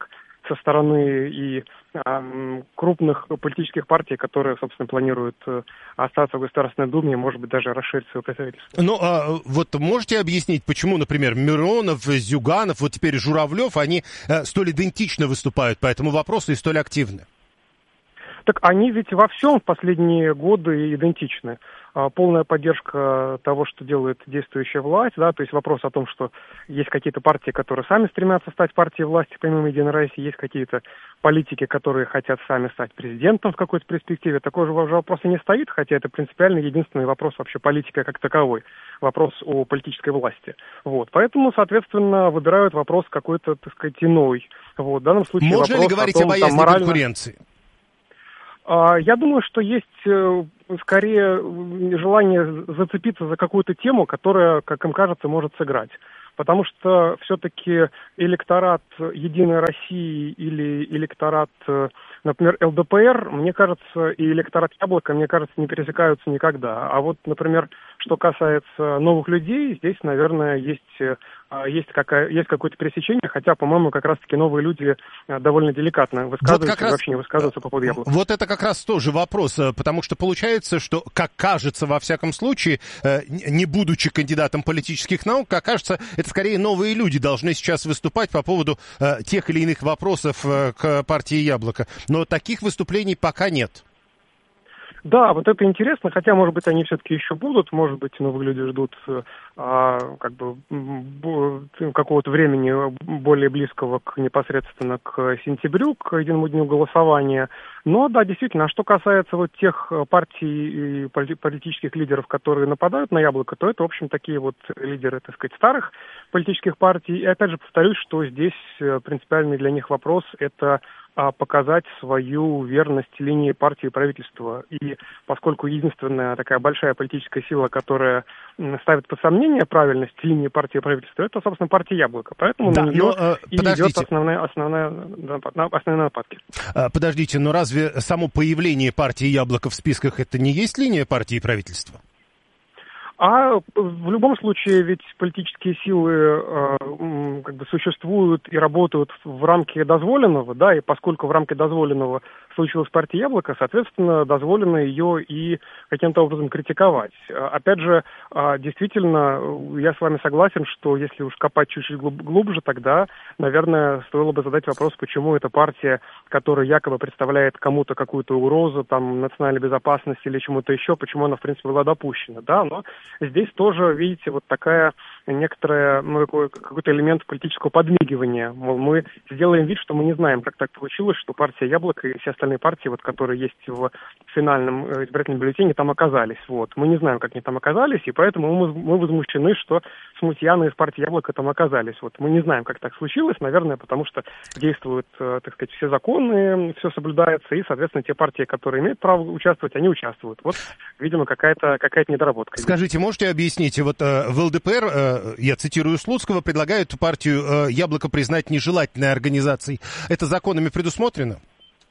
со стороны и э, крупных политических партий, которые, собственно, планируют э, остаться в Государственной Думе, может быть, даже расширить свое представительство. Ну, а вот можете объяснить, почему, например, Миронов, Зюганов, вот теперь Журавлев, они э, столь идентично выступают по этому вопросу и столь активны? Так они ведь во всем в последние годы идентичны. Полная поддержка того, что делает действующая власть, да, то есть вопрос о том, что есть какие-то партии, которые сами стремятся стать партией власти, помимо Единой России, есть какие-то политики, которые хотят сами стать президентом в какой-то перспективе. Такой же вопрос и не стоит, хотя это принципиально единственный вопрос вообще политики как таковой, вопрос о политической власти. Вот. Поэтому, соответственно, выбирают вопрос какой-то, так сказать, иной. Вот. В данном случае можно ли говорить о, том, о боязни там, морально... конкуренции? Я думаю, что есть скорее желание зацепиться за какую-то тему, которая, как им кажется, может сыграть. Потому что все-таки электорат Единой России или электорат, например, эл дэ пэ эр, мне кажется, и электорат Яблока, мне кажется, не пересекаются никогда. А вот, например, что касается новых людей, здесь, наверное, есть, есть, какая, есть какое-то пересечение, хотя, по-моему, как раз-таки новые люди довольно деликатно высказываются, вот раз, вообще не высказываются по поводу Яблока. Вот это как раз тоже вопрос, потому что получается, что, как кажется, во всяком случае, не будучи кандидатом политических наук, как кажется, это скорее новые люди должны сейчас выступать по поводу э, тех или иных вопросов э, к партии «Яблоко». Но таких выступлений пока нет. Да, вот это интересно, хотя, может быть, они все-таки еще будут, может быть, новые люди ждут а, как бы какого-то времени более близкого к непосредственно к сентябрю, к единому дню голосования. Но, да, действительно, а что касается вот тех партий и политических лидеров, которые нападают на Яблоко, то это, в общем, такие вот лидеры, так сказать, старых политических партий. И, опять же, повторюсь, что здесь принципиальный для них вопрос – это показать свою верность линии партии и правительства. И поскольку единственная такая большая политическая сила, которая ставит под сомнение правильность линии партии и правительства, это, собственно, партия «Яблоко». Поэтому да, на нее но, и идет основная, основная, основные нападки. Подождите, но разве само появление партии «Яблоко» в списках это не есть линия партии и правительства? А в любом случае ведь политические силы э, как бы существуют и работают в рамке дозволенного, да, и поскольку в рамке дозволенного случилась партия «Яблоко», соответственно, дозволено ее и каким-то образом критиковать. Опять же, действительно, я с вами согласен, что если уж копать чуть-чуть глубже, тогда, наверное, стоило бы задать вопрос, почему эта партия, которая якобы представляет кому-то какую-то угрозу, там, национальной безопасности или чему-то еще, почему она, в принципе, была допущена, да, но здесь тоже, видите, вот такая некоторая, ну, какой-то элемент политического подмигивания. Мол, мы сделаем вид, что мы не знаем, как так получилось, что партия «Яблоко» и все остальные партии, вот, которые есть в финальном избирательном бюллетене, там оказались. Вот. Мы не знаем, как они там оказались, и поэтому мы, мы возмущены, что смутьяны из партии «Яблоко» там оказались. Вот. Мы не знаем, как так случилось, наверное, потому что действуют, так сказать, все законы, все соблюдается, и, соответственно, те партии, которые имеют право участвовать, они участвуют. Вот, видимо, какая-то, какая-то недоработка. Скажите, можете объяснить, вот э, в эл дэ пэ эр, э, я цитирую Слуцкого, предлагают партию э, «Яблоко» признать нежелательной организацией. Это законами предусмотрено?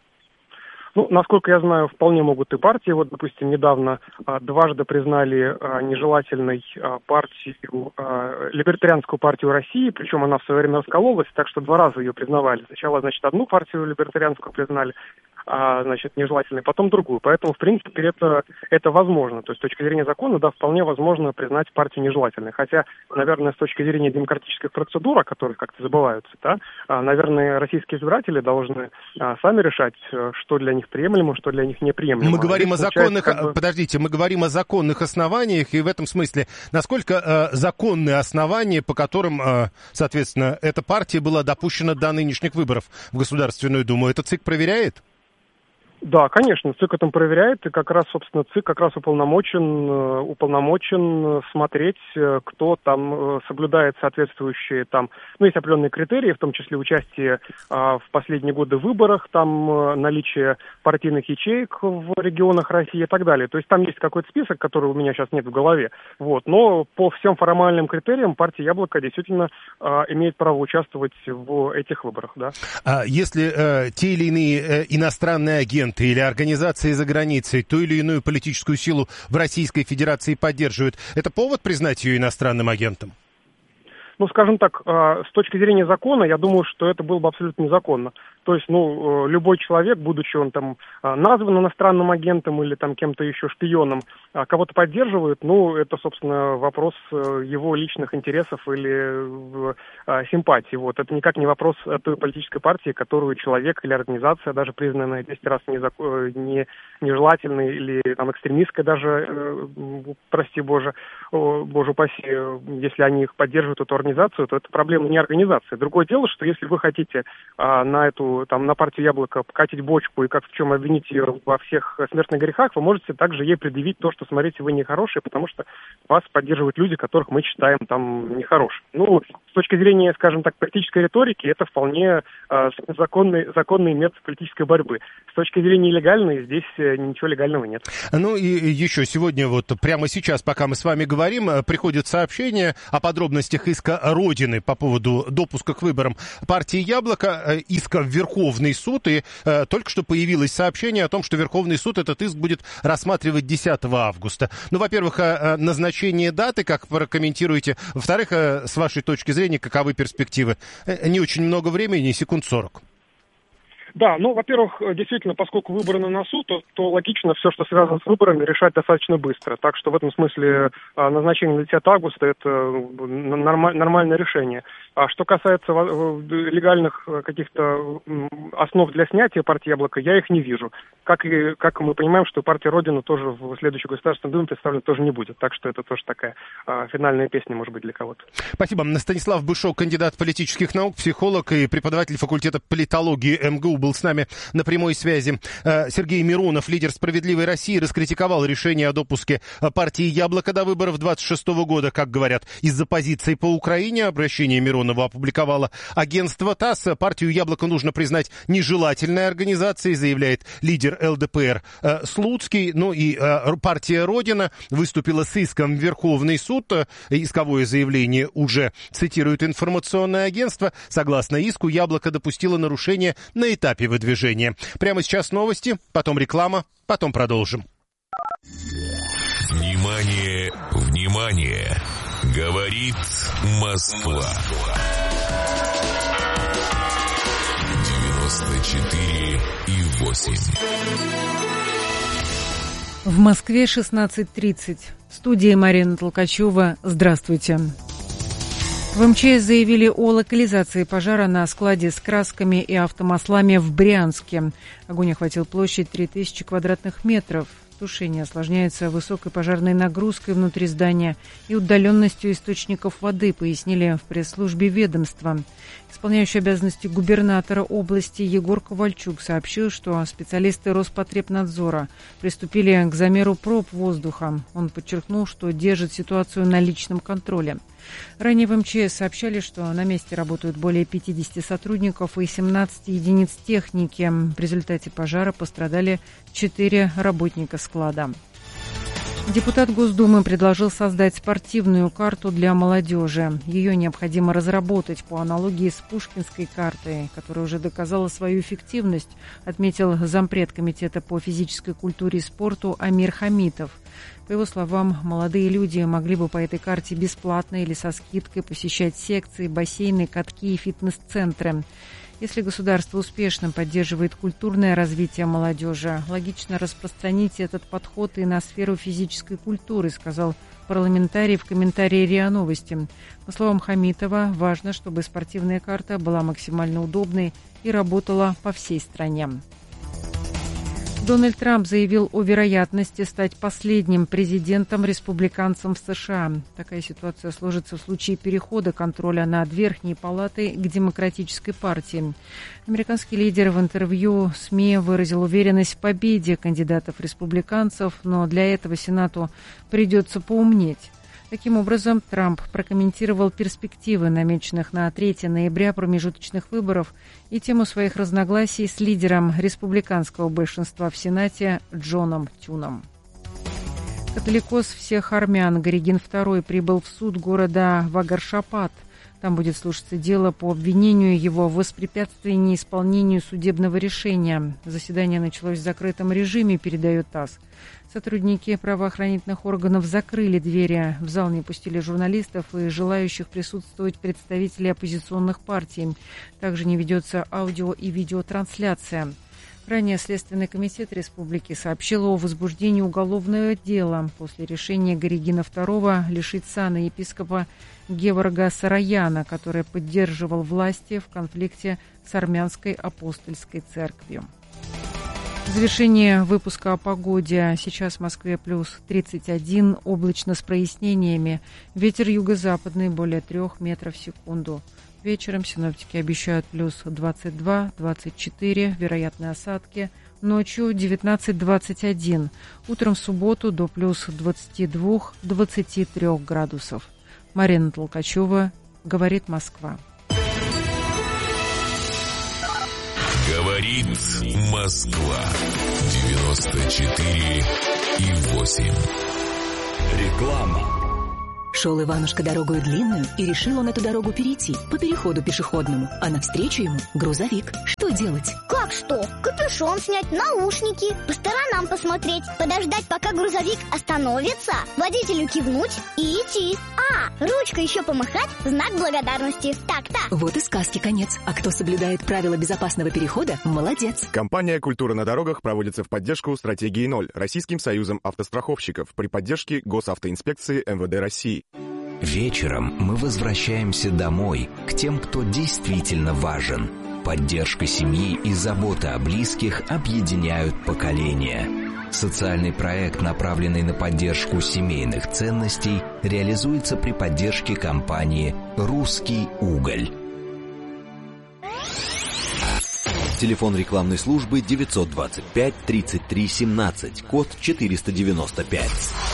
Ну, насколько я знаю, вполне могут и партии. Вот, допустим, недавно а, дважды признали а, нежелательной а, партию, а, либертарианскую партию России, причем она в свое время раскололась, так что два раза ее признавали. Сначала, значит, одну партию либертарианскую признали, а, значит, нежелательной, потом другую. Поэтому, в принципе, это, это возможно. То есть, с точки зрения закона, да, вполне возможно признать партию нежелательной. Хотя, наверное, с точки зрения демократических процедур, о которых как-то забываются, да, а, наверное, российские избиратели должны а, сами решать, что для них приемлемо, что для них неприемлемо. Мы говорим о законных, как бы... подождите, мы говорим о законных основаниях, и в этом смысле, насколько э, законные основания, по которым, э, соответственно, эта партия была допущена до нынешних выборов в Государственную Думу, это ЦИК проверяет? Да, конечно, ЦИК это проверяет, и как раз, собственно, ЦИК как раз уполномочен, уполномочен смотреть, кто там соблюдает соответствующие там, ну, есть определенные критерии, в том числе участие а, в последние годы в выборах, там наличие партийных ячеек в регионах России и так далее. То есть там есть какой-то список, который у меня сейчас нет в голове, вот, но по всем формальным критериям партия «Яблоко» действительно а, имеет право участвовать в этих выборах, да. А если э, те или иные э, иностранные агенты или организации за границей ту или иную политическую силу в Российской Федерации поддерживают, это повод признать ее иностранным агентом? Ну, скажем так, с точки зрения закона, я думаю, что это было бы абсолютно незаконно. То есть, ну, любой человек, будучи он там назван иностранным агентом или там кем-то еще шпионом, кого-то поддерживает, ну, это, собственно, вопрос его личных интересов или симпатий. Вот. Это никак не вопрос той политической партии, которую человек или организация, даже признанная десять раз незакон... не... нежелательной или там экстремистской даже, прости боже, боже упаси, если они их поддерживают, эту организацию, то это проблема не организации. Другое дело, что если вы хотите а, на эту, там, на партию Яблоко покатить бочку и как в чем обвинить ее во всех смертных грехах, вы можете также ей предъявить то, что, смотрите, вы нехорошие, потому что вас поддерживают люди, которых мы считаем там нехорошими. Ну, с точки зрения, скажем так, политической риторики, это вполне а, законный, законный метод политической борьбы. С точки зрения легальной, здесь ничего легального нет. Ну и еще сегодня, вот прямо сейчас, пока мы с вами говорим, приходит сообщение о подробностях иска Родины по поводу допуска к выборам партии «Яблоко», иска в Верховный суд, и э, только что появилось сообщение о том, что Верховный суд этот иск будет рассматривать десятого августа. Ну, во-первых, э, назначение даты, как прокомментируете, во-вторых, э, с вашей точки зрения, каковы перспективы? Э, не очень много времени, секунд сорок. Да, ну, во-первых, действительно, поскольку выборы на носу, то, то логично все, что связано с выборами, решать достаточно быстро. Так что в этом смысле назначение на десятого августа – это норма- нормальное решение. А что касается легальных каких-то основ для снятия партии «Яблоко», я их не вижу. Как и как мы понимаем, что партия «Родина» тоже в следующей Государственной Думе представлена тоже не будет. Так что это тоже такая а, финальная песня, может быть, для кого-то. Спасибо. Станислав Бышок, кандидат политических наук, психолог и преподаватель факультета политологии эм гэ у, был с нами на прямой связи. Сергей Миронов, лидер «Справедливой России», раскритиковал решение о допуске партии «Яблоко» до выборов двадцать шестого года, как говорят, из-за позиции по Украине. Обращение Миронова опубликовало агентство ТАСС. Партию «Яблоко» нужно признать нежелательной организацией, заявляет лидер эл дэ пэ эр Слуцкий. Ну и партия «Родина» выступила с иском в Верховный суд. Исковое заявление уже цитирует информационное агентство. Согласно иску, «Яблоко» допустило нарушение на этапе выдвижения. Прямо сейчас новости, потом реклама, потом продолжим. Внимание, внимание! Говорит Москва. девяносто четыре и восемь. В Москве шестнадцать тридцать. В студии Марина Толкачева. Здравствуйте. В эм че эс заявили о локализации пожара на складе с красками и автомаслами в Брянске. Огонь охватил площадь три тысячи квадратных метров. Тушение осложняется высокой пожарной нагрузкой внутри здания и удаленностью источников воды, пояснили в пресс-службе ведомства. Исполняющий обязанности губернатора области Егор Ковальчук сообщил, что специалисты Роспотребнадзора приступили к замеру проб воздуха. Он подчеркнул, что держит ситуацию на личном контроле. Ранее в эм че эс сообщали, что на месте работают более пятидесяти сотрудников и семнадцать единиц техники. В результате пожара пострадали четыре работника склада. Депутат Госдумы предложил создать спортивную карту для молодежи. Ее необходимо разработать по аналогии с Пушкинской картой, которая уже доказала свою эффективность, отметил зампред Комитета по физической культуре и спорту Амир Хамитов. По его словам, молодые люди могли бы по этой карте бесплатно или со скидкой посещать секции, бассейны, катки и фитнес-центры. Если государство успешно поддерживает культурное развитие молодежи, логично распространить этот подход и на сферу физической культуры, сказал парламентарий в комментарии РИА Новости. По словам Хамитова, важно, чтобы спортивная карта была максимально удобной и работала по всей стране. Дональд Трамп заявил о вероятности стать последним президентом-республиканцем в США. Такая ситуация сложится в случае перехода контроля над Верхней палатой к Демократической партии. Американский лидер в интервью СМИ выразил уверенность в победе кандидатов-республиканцев, но для этого Сенату придется поумнеть. Таким образом, Трамп прокомментировал перспективы намеченных на третьего ноября промежуточных выборов и тему своих разногласий с лидером республиканского большинства в Сенате Джоном Тюном. Католикос всех армян Горигин второй прибыл в суд города Вагаршапат. Там будет слушаться дело по обвинению его в воспрепятствии неисполнению судебного решения. Заседание началось в закрытом режиме, передает ТАСС. Сотрудники правоохранительных органов закрыли двери. В зал не пустили журналистов и желающих присутствовать представителей оппозиционных партий. Также не ведется аудио- и видеотрансляция. Ранее Следственный комитет республики сообщил о возбуждении уголовного дела после решения Горегина второго лишить сана епископа Геворга Сараяна, который поддерживал власти в конфликте с армянской апостольской церковью. В завершение выпуска о погоде. Сейчас в Москве плюс тридцать один, облачно с прояснениями. Ветер юго-западный более трех метров в секунду. Вечером синоптики обещают плюс двадцать два - двадцать четыре, вероятные осадки. Ночью девятнадцать - двадцать один. Утром в субботу до плюс двадцать два - двадцать три градусов. Марина Толкачева, говорит Москва. Говорит Москва. девяносто четыре и восемь. Реклама. Шел Иванушка дорогою длинную, и решил он эту дорогу перейти по переходу пешеходному, а навстречу ему грузовик. Что делать? Как что? Капюшон снять, наушники, по сторонам посмотреть, подождать, пока грузовик остановится, водителю кивнуть и идти. А, ручкой еще помахать, знак благодарности. Так-так. Вот и сказки конец. А кто соблюдает правила безопасного перехода, молодец. Компания «Культура на дорогах» проводится в поддержку стратегии ноль Российским союзом автостраховщиков при поддержке Госавтоинспекции эм вэ дэ России. Вечером мы возвращаемся домой, к тем, кто действительно важен. Поддержка семьи и забота о близких объединяют поколения. Социальный проект, направленный на поддержку семейных ценностей, реализуется при поддержке компании «Русский уголь». Телефон рекламной службы девятьсот двадцать пять тридцать три семнадцать, код четыреста девяносто пять.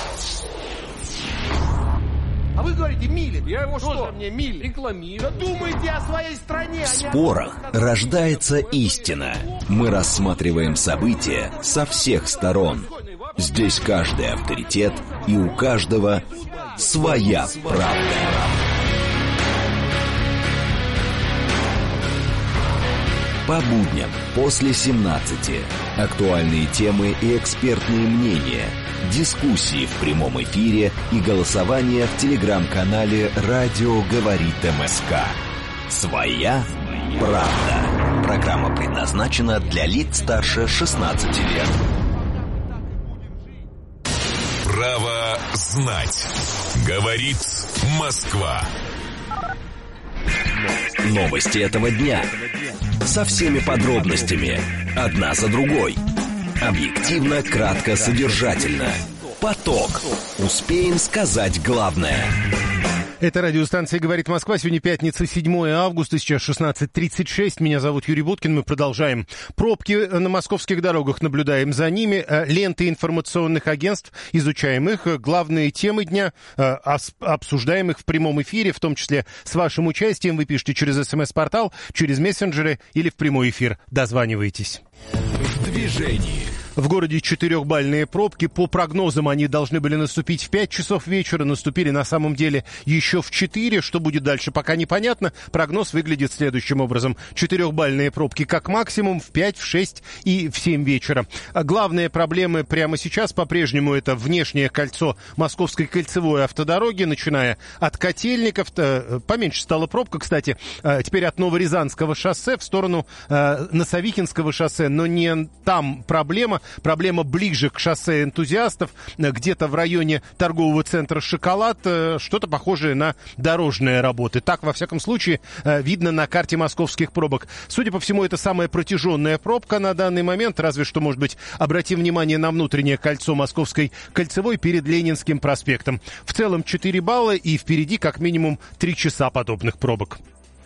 А вы говорите, Милин. Я его что? Мне Милин? Рекламирую. Да думайте о своей стране. В спорах рождается истина. Мы рассматриваем события со всех сторон. Здесь каждый авторитет, и у каждого своя правда. По будням после семнадцати. Актуальные темы и экспертные мнения. Дискуссии в прямом эфире и голосование в телеграм-канале «Радио говорит МСК». Своя правда. Программа предназначена для лиц старше шестнадцати лет. Право знать. Говорит Москва. Новости этого дня. Со всеми подробностями. Одна за другой. Объективно, кратко, содержательно. Поток. Успеем сказать главное. Это радиостанция «Говорит Москва». Сегодня пятница, седьмое августа, сейчас шестнадцать тридцать шесть. Меня зовут Юрий Буткин. Мы продолжаем. Пробки на московских дорогах, наблюдаем за ними. Ленты информационных агентств, изучаем их. Главные темы дня, обсуждаем их в прямом эфире, в том числе с вашим участием. Вы пишите через смс-портал, через мессенджеры или в прямой эфир. Дозванивайтесь. В движении. В городе четырехбальные пробки. По прогнозам они должны были наступить в пять часов вечера. Наступили на самом деле еще в четыре. Что будет дальше, пока непонятно. Прогноз выглядит следующим образом. Четырехбальные пробки как максимум в пять, в шесть и в семь вечера. А главные проблемы прямо сейчас по-прежнему это внешнее кольцо Московской кольцевой автодороги, начиная от Котельников. Поменьше стала пробка, кстати. Теперь от Новорязанского шоссе в сторону Носовикинского шоссе. Но не там проблема. Проблема ближе к шоссе энтузиастов, где-то в районе торгового центра «Шоколад», что-то похожее на дорожные работы. Так, во всяком случае, видно на карте московских пробок. Судя по всему, это самая протяженная пробка на данный момент, разве что, может быть, обратим внимание на внутреннее кольцо Московской кольцевой перед Ленинским проспектом. В целом четыре балла и впереди как минимум три часа подобных пробок.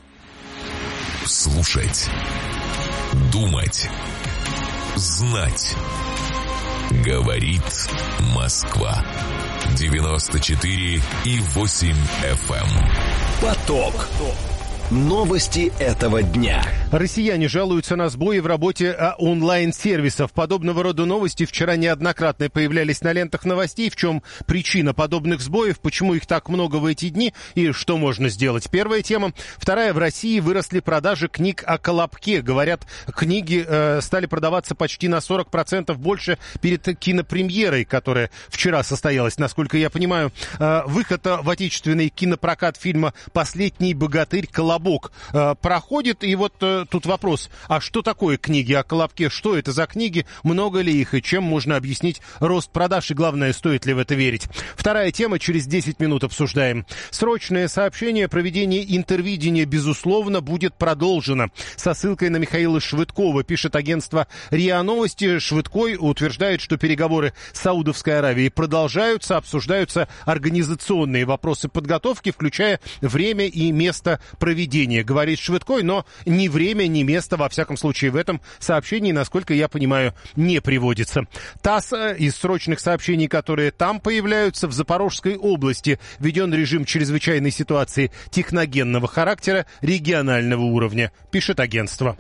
Слушать, думать, знать. Говорит Москва. девяносто четыре и восемь эф эм. Поток. Новости этого дня. Россияне жалуются на сбои в работе онлайн-сервисов. Подобного рода новости вчера неоднократно появлялись на лентах новостей. В чем причина подобных сбоев, почему их так много в эти дни и что можно сделать? Первая тема. Вторая. В России выросли продажи книг о Колобке. Говорят, книги э, стали продаваться почти на сорок процентов больше перед кинопремьерой, которая вчера состоялась, насколько я понимаю. Э, выход в отечественный кинопрокат фильма «Последний богатырь. Колобок» э, проходит. И вот э, тут вопрос, а что такое книги о Колобке? Что это за книги? Много ли их? И чем можно объяснить рост продаж? И главное, стоит ли в это верить? Вторая тема, через десять минут обсуждаем. Срочное сообщение. Проведение интервидения, безусловно, будет продолжено. Со ссылкой на Михаила Швыдкова пишет агентство РИА Новости. Швыдкой утверждает, что переговоры с Саудовской Аравией продолжаются. Обсуждаются организационные вопросы подготовки, включая время и место проведения. Говорит Швыдкой, но не время, ни место, во всяком случае, в этом сообщении, насколько я понимаю, не приводится. ТАСС из срочных сообщений, которые там появляются: в Запорожской области введен режим чрезвычайной ситуации техногенного характера регионального уровня, пишет агентство.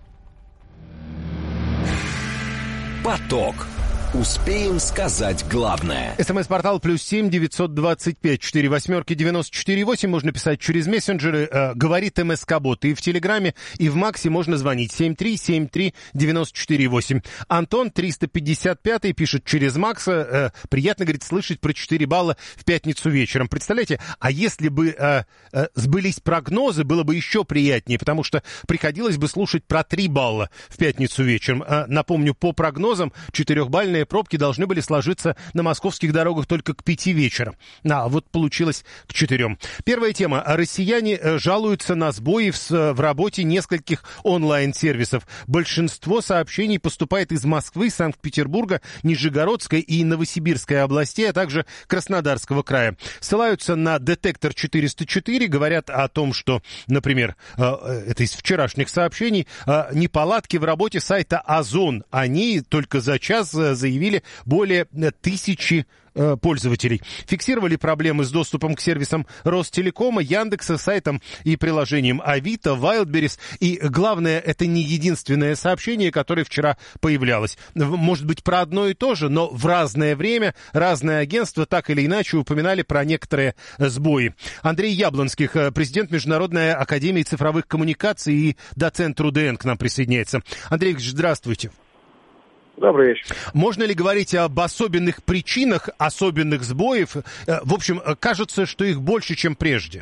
Поток. Успеем сказать главное. СМС-портал плюс семь девятьсот двадцать пять четыре восьмерки девяносто четыре восемь. Можно писать через мессенджеры. Э, говорит МСК-бот. И в Телеграме, и в Максе можно звонить. семь три семь три девяносто четыре восемь. Антон триста пятьдесят пятый пишет через Макса. Э, приятно, говорит, слышать про четыре балла в пятницу вечером. Представляете, а если бы э, э, сбылись прогнозы, было бы еще приятнее, потому что приходилось бы слушать про три балла в пятницу вечером. Э, напомню, по прогнозам четырехбальные пробки должны были сложиться на московских дорогах только к пяти вечера. А вот получилось к четырем. Первая тема. Россияне жалуются на сбои в, в работе нескольких онлайн-сервисов. Большинство сообщений поступает из Москвы, Санкт-Петербурга, Нижегородской и Новосибирской областей, а также Краснодарского края. Ссылаются на детектор четыреста четыре, говорят о том, что, например, это из вчерашних сообщений, неполадки в работе сайта Озон. Они только за час заявили более тысячи пользователей. Фиксировали проблемы с доступом к сервисам Ростелекома, Яндекса, сайтам и приложениям Авито, Wildberries. И главное, это не единственное сообщение, которое вчера появлялось. Может быть, про одно и то же, но в разное время разные агентства так или иначе упоминали про некоторые сбои. Андрей Яблонских, президент Международной академии цифровых коммуникаций и доцент РУДН, к нам присоединяется. Андрей Ильич, здравствуйте. Добрый вечер. Можно ли говорить об особенных причинах, особенных сбоев? В общем, кажется, что их больше, чем прежде.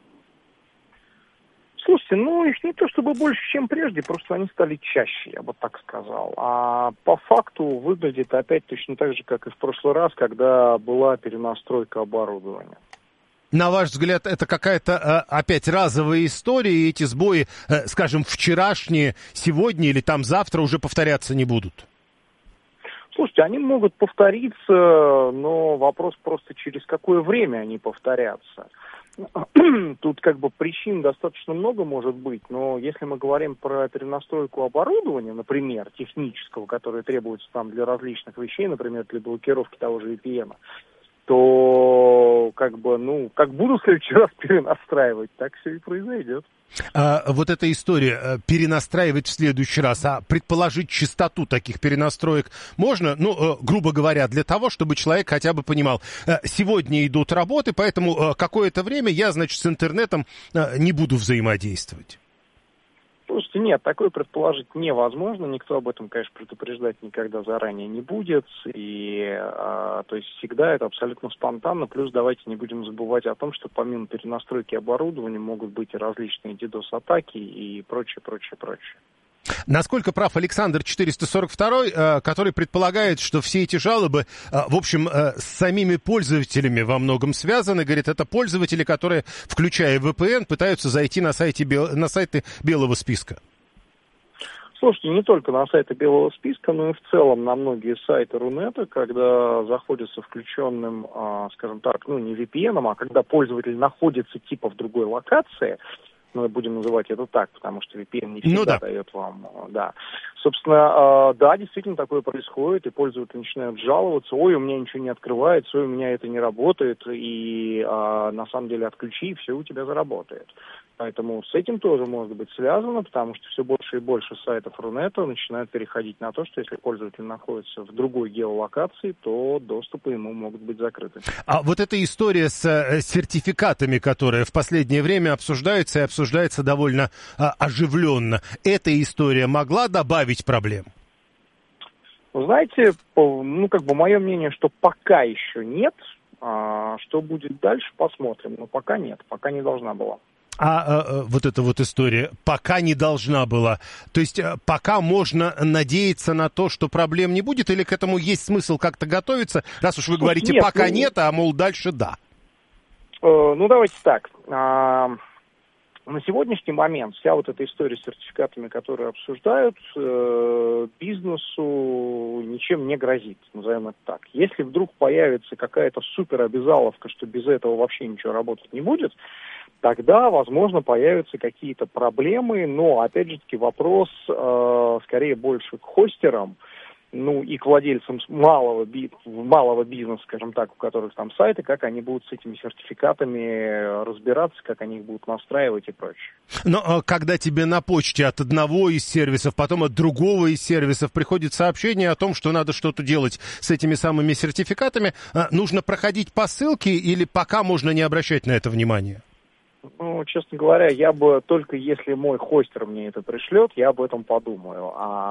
Слушайте, ну их не то чтобы больше, чем прежде, просто они стали чаще, я бы так сказал. А по факту выглядит опять точно так же, как и в прошлый раз, когда была перенастройка оборудования. На ваш взгляд, это какая-то опять разовая история, и эти сбои, скажем, вчерашние, сегодня или там завтра уже повторяться не будут? Слушайте, они могут повториться, но вопрос просто, через какое время они повторятся. Тут как бы причин достаточно много может быть, но если мы говорим про перенастройку оборудования, например, технического, которое требуется там для различных вещей, например, для блокировки того же ви пи эн, то как бы, ну, как буду в следующий раз перенастраивать, так все и произойдет. А, вот эта история перенастраивать в следующий раз, а предположить частоту таких перенастроек можно, ну, грубо говоря, для того, чтобы человек хотя бы понимал, сегодня идут работы, поэтому какое-то время я, значит, с интернетом не буду взаимодействовать. Слушайте, нет, такое предположить невозможно. Никто об этом, конечно, предупреждать никогда заранее не будет. И, а, то есть всегда это абсолютно спонтанно. Плюс давайте не будем забывать о том, что помимо перенастройки оборудования могут быть и различные дидос-атаки и прочее, прочее, прочее. Насколько прав Александр четыреста сорок два, который предполагает, что все эти жалобы, в общем, с самими пользователями во многом связаны. Говорит, это пользователи, которые, включая ви пи эн, пытаются зайти на, сайте, на сайты белого списка. Слушайте, не только на сайты белого списка, но и в целом на многие сайты Рунета, когда заходится включенным, скажем так, ну не ви пи эн, а когда пользователь находится типа в другой локации, мы будем называть это так, потому что ви пи эн не всегда ну, да. дает вам, да, Собственно, да, действительно такое происходит, и пользователи начинают жаловаться: ой, у меня ничего не открывается, ой, у меня это не работает, и на самом деле отключи, и все у тебя заработает. Поэтому с этим тоже может быть связано, потому что все больше и больше сайтов Рунета начинают переходить на то, что если пользователь находится в другой геолокации, то доступы ему могут быть закрыты. А вот эта история с э, сертификатами, которая в последнее время обсуждается и обсуждается довольно э, оживленно, эта история могла добавить проблем? Вы знаете, ну, как бы мое мнение, что пока еще нет. А что будет дальше, посмотрим. Но пока нет, пока не должна была. А, а вот эта вот история пока не должна была. То есть пока можно надеяться на то, что проблем не будет, или к этому есть смысл как-то готовиться, раз уж вы говорите, нет, пока ну, нет, а мол дальше да? Э, ну давайте так. А, на сегодняшний момент вся вот эта история с сертификатами, которые обсуждают, э, бизнесу ничем не грозит, назовем это так. Если вдруг появится какая-то супер обязаловка, что без этого вообще ничего работать не будет, тогда, возможно, появятся какие-то проблемы, но, опять же таки, вопрос э, скорее больше к хостерам, ну, и к владельцам малого, би- малого бизнеса, скажем так, у которых там сайты, как они будут с этими сертификатами разбираться, как они их будут настраивать и прочее. Но когда тебе на почте от одного из сервисов, потом от другого из сервисов приходит сообщение о том, что надо что-то делать с этими самыми сертификатами, нужно проходить по ссылке или пока можно не обращать на это внимания? Ну, честно говоря, я бы только если мой хостер мне это пришлет, я об этом подумаю. А